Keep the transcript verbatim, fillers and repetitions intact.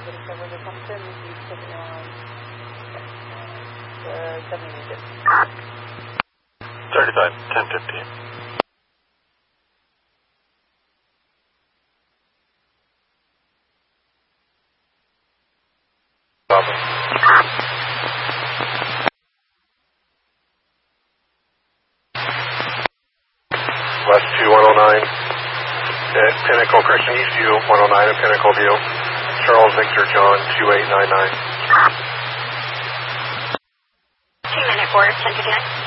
recover the Compton, he's taking on the seventy meters. thirty-five, ten fifteen. Problem. West two one oh nine. At Pinnacle, Christian Eastview, one oh nine at Pinnacle View. Charles Victor John, two eight nine nine. Two minute board, ten fifty-nine.